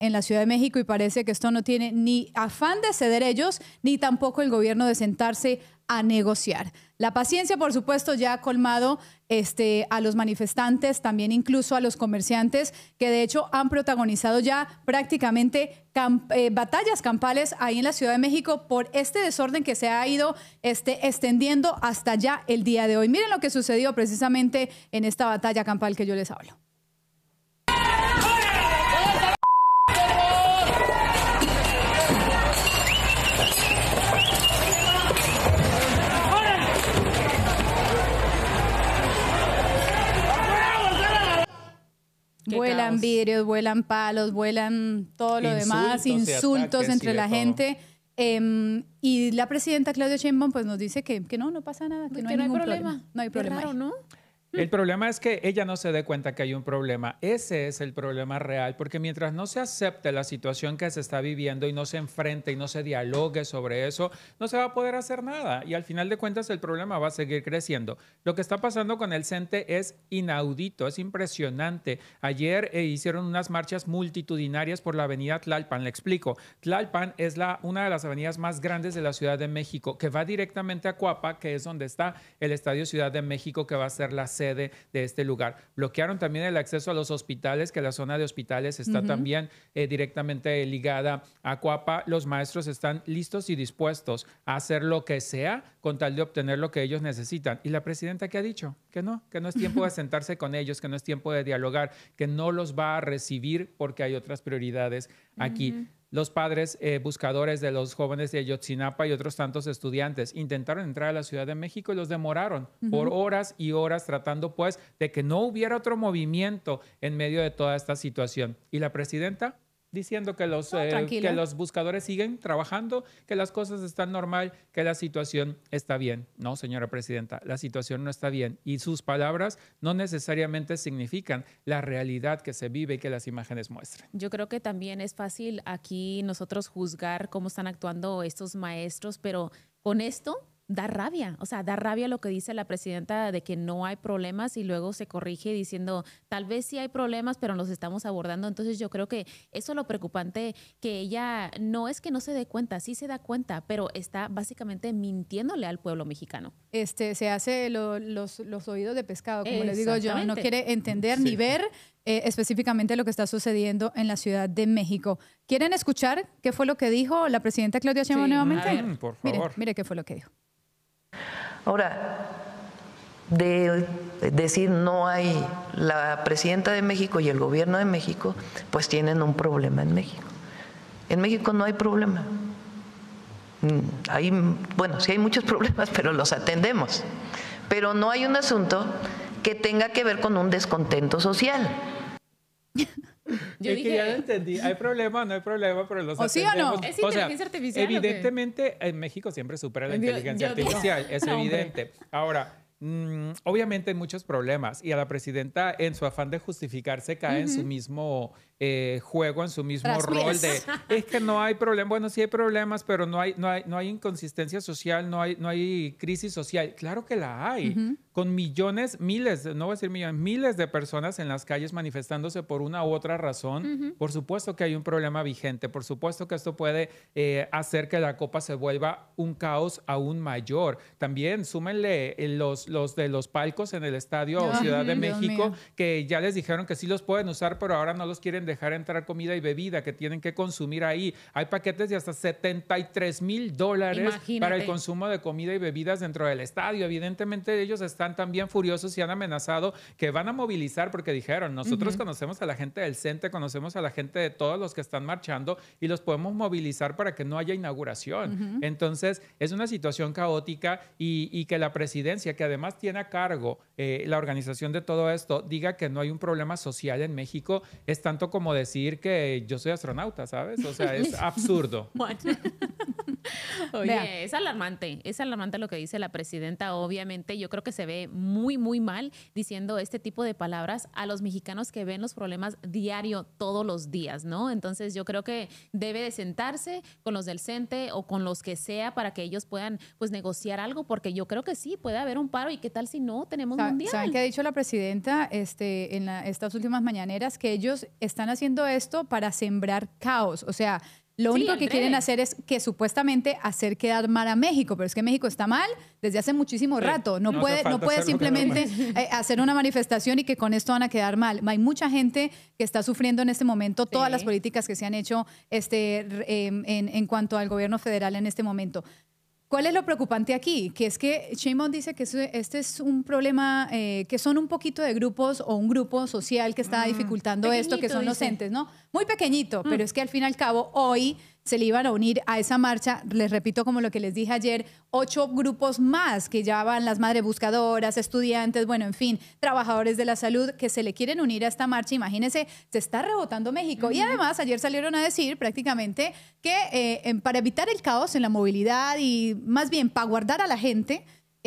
en la Ciudad de México y parece que esto no tiene ni afán de ceder ellos, ni tampoco el gobierno de sentarse a negociar. La paciencia, por supuesto, ya ha colmado a los manifestantes, también incluso a los comerciantes, que de hecho han protagonizado ya prácticamente batallas campales ahí en la Ciudad de México por este desorden que se ha ido extendiendo hasta ya el día de hoy. Miren lo que sucedió precisamente en esta batalla campal que yo les hablo. Vuelan vidrios, vuelan palos, vuelan todo lo demás, insultos entre la gente. Y la presidenta Claudia Sheinbaum pues nos dice que no pasa nada, que no hay ningún problema. No hay problema. Raro, ¿no? El problema es que ella no se dé cuenta que hay un problema. Ese es el problema real, porque mientras no se acepte la situación que se está viviendo y no se enfrente y no se dialogue sobre eso, no se va a poder hacer nada. Y al final de cuentas el problema va a seguir creciendo. Lo que está pasando con el CENTE es inaudito, es impresionante. Ayer hicieron unas marchas multitudinarias por la avenida Tlalpan. Le explico. Tlalpan es una de las avenidas más grandes de la Ciudad de México, que va directamente a Cuapa, que es donde está el Estadio Ciudad de México, que va a ser la sede de este lugar. Bloquearon también el acceso a los hospitales, que la zona de hospitales está también directamente ligada a Cuapa. Los maestros están listos y dispuestos a hacer lo que sea con tal de obtener lo que ellos necesitan. ¿Y la presidenta qué ha dicho? Que no es tiempo de sentarse con ellos, que no es tiempo de dialogar, que no los va a recibir porque hay otras prioridades aquí. Los padres buscadores de los jóvenes de Ayotzinapa y otros tantos estudiantes intentaron entrar a la Ciudad de México y los demoraron por horas y horas tratando pues de que no hubiera otro movimiento en medio de toda esta situación. ¿Y la presidenta? Diciendo que los buscadores siguen trabajando, que las cosas están normal, que la situación está bien. No, señora presidenta, la situación no está bien. Y sus palabras no necesariamente significan la realidad que se vive y que las imágenes muestran. Yo creo que también es fácil aquí nosotros juzgar cómo están actuando estos maestros, pero con esto da rabia, o sea, da rabia lo que dice la presidenta de que no hay problemas y luego se corrige diciendo tal vez sí hay problemas, pero los estamos abordando. Entonces yo creo que eso es lo preocupante, que ella no es que no se dé cuenta, sí se da cuenta, pero está básicamente mintiéndole al pueblo mexicano. Se hace los oídos de pescado, como les digo yo, no quiere entender ni ver específicamente lo que está sucediendo en la Ciudad de México. ¿Quieren escuchar qué fue lo que dijo la presidenta Claudia Sheinbaum nuevamente? Por favor. Mire qué fue lo que dijo. Ahora, de decir no hay, la presidenta de México y el gobierno de México, pues tienen un problema en México. En México no hay problema. Sí hay muchos problemas, pero los atendemos. Pero no hay un asunto que tenga que ver con un descontento social. Yo dije, ya lo entendí. ¿Hay problema? No hay problema, pero los atendemos. ¿Sí o no? ¿Es inteligencia artificial? Evidentemente, en México siempre supera la inteligencia artificial. Es evidente. Ahora, obviamente hay muchos problemas y a la presidenta, en su afán de justificarse, cae en su mismo juego, en su mismo rol de es que no hay problema. Bueno, sí hay problemas, pero no hay inconsistencia social, no hay crisis social. Claro que la hay. Con millones, miles, no voy a decir millones, miles de personas en las calles manifestándose por una u otra razón. Por supuesto que hay un problema vigente. Por supuesto que esto puede hacer que la copa se vuelva un caos aún mayor. También súmenle los de los palcos en el Estadio Ciudad de México, que ya les dijeron que sí los pueden usar, pero ahora no los quieren dejar entrar comida y bebida, que tienen que consumir ahí. Hay paquetes de hasta $73,000 para el consumo de comida y bebidas dentro del estadio. Evidentemente ellos están también furiosos y han amenazado que van a movilizar, porque dijeron, nosotros conocemos a la gente del CENTE, conocemos a la gente de todos los que están marchando y los podemos movilizar para que no haya inauguración. Entonces es una situación caótica y que la presidencia, que además tiene a cargo la organización de todo esto, diga que no hay un problema social en México, es tanto como decir que yo soy astronauta, ¿sabes? O sea, es absurdo. Oye, es alarmante lo que dice la presidenta. Obviamente, yo creo que se ve muy, muy mal diciendo este tipo de palabras a los mexicanos que ven los problemas diario, todos los días, ¿no? Entonces, yo creo que debe de sentarse con los del CENTE o con los que sea para que ellos puedan, pues, negociar algo, porque yo creo que sí, puede haber un paro. ¿Y qué tal si no tenemos mundial? ¿Saben qué ha dicho la presidenta en estas últimas mañaneras? Que ellos están haciendo esto para sembrar caos. O sea, lo único que quieren hacer es que supuestamente hacer quedar mal a México, pero es que México está mal desde hace muchísimo rato. No puede simplemente hacer una manifestación y que con esto van a quedar mal. Hay mucha gente que está sufriendo en este momento todas las políticas que se han hecho en cuanto al gobierno federal en este momento. ¿Cuál es lo preocupante aquí? Que es que Sheinbaum dice que este es un problema, que son un poquito de grupos o un grupo social que está dificultando esto, que son los entes, ¿no? Muy pequeñito, pero es que al fin y al cabo hoy se le iban a unir a esa marcha, les repito como lo que les dije ayer, 8 grupos más que ya van las madres buscadoras, estudiantes, bueno, en fin, trabajadores de la salud que se le quieren unir a esta marcha. Imagínense, se está rebotando México. Y además ayer salieron a decir prácticamente que para evitar el caos en la movilidad y más bien para guardar a la gente,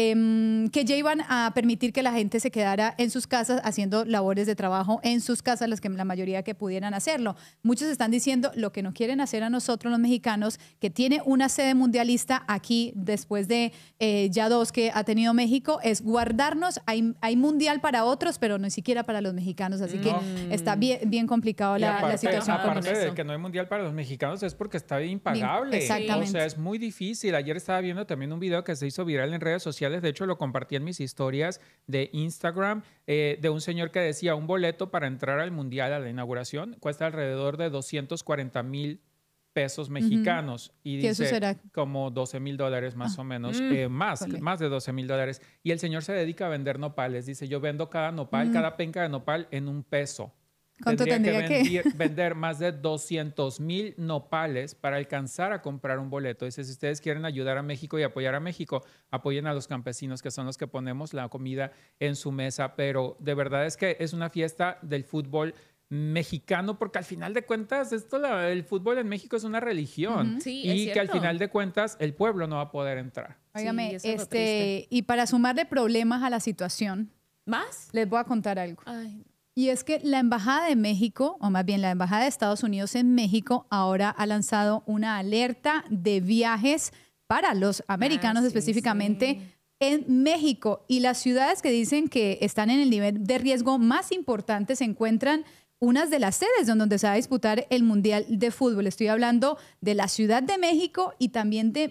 que ya iban a permitir que la gente se quedara en sus casas haciendo labores de trabajo en sus casas, la mayoría que pudieran hacerlo. Muchos están diciendo lo que no quieren hacer a nosotros los mexicanos, que tiene una sede mundialista aquí después de ya 2 que ha tenido México, es guardarnos. Hay mundial para otros, pero ni siquiera para los mexicanos, así que está bien complicado la situación con aparte de que no hay mundial para los mexicanos es porque está impagable. Exactamente. O sea, es muy difícil. Ayer estaba viendo también un video que se hizo viral en redes sociales. De hecho, lo compartí en mis historias de Instagram, de un señor que decía un boleto para entrar al mundial, a la inauguración, cuesta alrededor de 240,000 pesos mexicanos. Y dice eso será como $12,000 más o menos, más de $12,000. Y el señor se dedica a vender nopales. Dice, yo vendo cada nopal, cada penca de nopal en $1. ¿Cuánto tendría que vender más de 200,000 nopales para alcanzar a comprar un boleto? Dice, si ustedes quieren ayudar a México y apoyar a México, apoyen a los campesinos, que son los que ponemos la comida en su mesa. Pero de verdad es que es una fiesta del fútbol mexicano, porque al final de cuentas el fútbol en México es una religión. Y que al final de cuentas el pueblo no va a poder entrar. Óigame, y para sumarle problemas a la situación, ¿más? Les voy a contar algo. Ay. Y es que la Embajada de México, o más bien la Embajada de Estados Unidos en México, ahora ha lanzado una alerta de viajes para los americanos específicamente en México. Y las ciudades que dicen que están en el nivel de riesgo más importante se encuentran unas de las sedes donde se va a disputar el Mundial de Fútbol. Estoy hablando de la Ciudad de México y también de,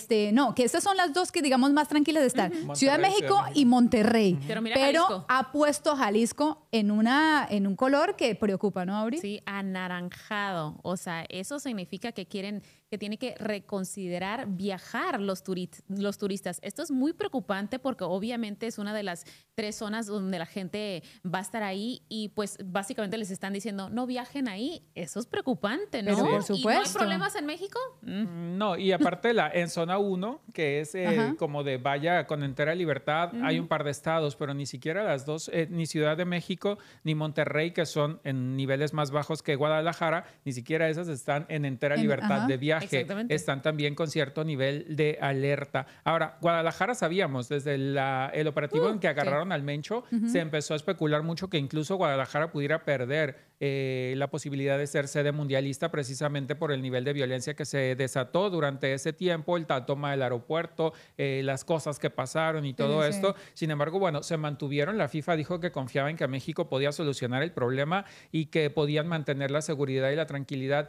que estas son las dos que digamos más tranquilas de estar. Ciudad de México y Monterrey. Pero ha puesto Jalisco en un color que preocupa, ¿no, Auri? Sí, anaranjado. O sea, eso significa que tiene que reconsiderar viajar los turistas. Esto es muy preocupante porque obviamente es una de las 3 zonas donde la gente va a estar ahí y pues básicamente les están diciendo no viajen ahí. Eso es preocupante, ¿no? Pero por supuesto. ¿Y no hay problemas en México? No, y aparte en zona 1, que es como de vaya con entera libertad, hay un par de estados, pero ni siquiera las dos, ni Ciudad de México ni Monterrey, que son en niveles más bajos que Guadalajara, ni siquiera esas están en entera libertad de viaje. Están también con cierto nivel de alerta. Ahora, Guadalajara sabíamos, desde el operativo en que agarraron al Mencho, se empezó a especular mucho que incluso Guadalajara pudiera perder la posibilidad de ser sede mundialista precisamente por el nivel de violencia que se desató durante ese tiempo, la toma del aeropuerto, las cosas que pasaron y todo esto. Sin embargo, bueno, se mantuvieron. La FIFA dijo que confiaba en que México podía solucionar el problema y que podían mantener la seguridad y la tranquilidad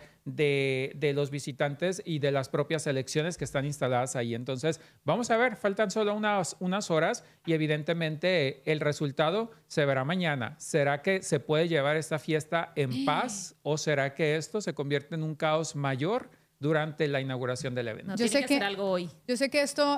de los visitantes y de las propias selecciones que están instaladas ahí. Entonces, vamos a ver, faltan solo unas horas y evidentemente el resultado se verá mañana. ¿Será que se puede llevar esta fiesta en paz o será que esto se convierte en un caos mayor durante la inauguración del evento? No, tiene que hacer algo hoy. Yo sé que esto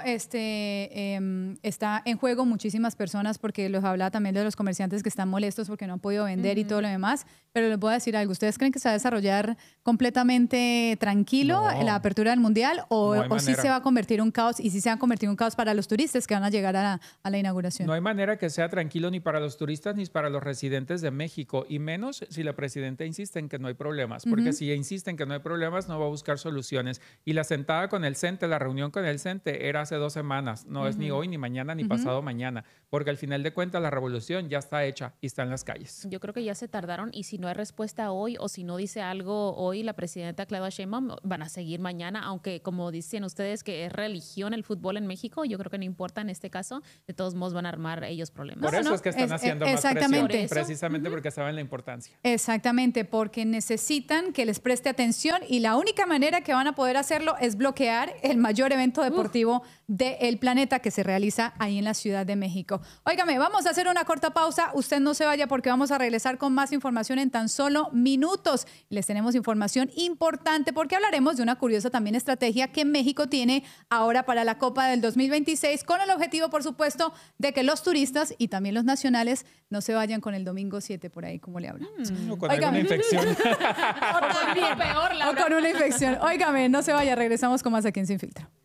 está en juego muchísimas personas porque los hablaba también de los comerciantes que están molestos porque no han podido vender y todo lo demás, pero les voy a decir algo. ¿Ustedes creen que se va a desarrollar completamente tranquilo la apertura del Mundial o sí se va a convertir en un caos y sí se va a convertir en un caos para los turistas que van a llegar a la inauguración? No hay manera que sea tranquilo ni para los turistas ni para los residentes de México, y menos si la presidenta insiste en que no hay problemas, porque si insiste en que no hay problemas no va a buscar soluciones soluciones. Y la sentada con el CENTE, la reunión con el CENTE era hace 2 semanas. No es ni hoy, ni mañana, ni pasado mañana. Porque al final de cuentas la revolución ya está hecha y está en las calles. Yo creo que ya se tardaron y si no hay respuesta hoy o si no dice algo hoy la presidenta Claudia Sheinbaum, van a seguir mañana, aunque como dicen ustedes que es religión el fútbol en México, yo creo que no importa en este caso, de todos modos van a armar ellos problemas. Por eso es que están haciendo más presión, precisamente porque saben la importancia. Exactamente, porque necesitan que les preste atención y la única manera que van a poder hacerlo es bloquear el mayor evento deportivo del planeta que se realiza ahí en la Ciudad de México. Óigame, vamos a hacer una corta pausa. Usted no se vaya porque vamos a regresar con más información en tan solo minutos. Les tenemos información importante porque hablaremos de una curiosa también estrategia que México tiene ahora para la Copa del 2026 con el objetivo, por supuesto, de que los turistas y también los nacionales no se vayan con el domingo 7 por ahí, como le hablan. O con alguna infección. O también peor, o con una infección. Óigame, no se vaya, regresamos con más aquí en Sin Filtro.